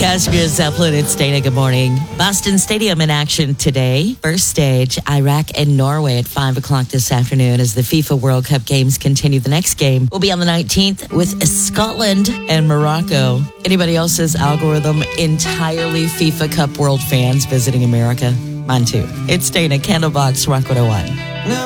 Kashmir Zeppelin, it's Dana. Good morning. Boston Stadium in action today. First stage, Iraq and Norway at 5 o'clock this afternoon as the FIFA World Cup games continue. The next game will be on the 19th with Scotland and Morocco. Anybody else's algorithm entirely FIFA Cup World fans visiting America? Mine too. It's Dana, Candlebox, Rock 101.